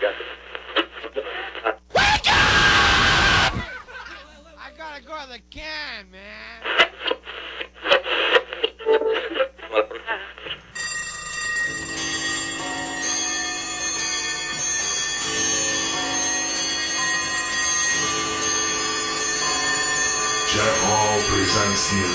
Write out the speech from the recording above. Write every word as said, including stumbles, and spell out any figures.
Wake up! I gotta go to the can, man. Jack Hall presents music.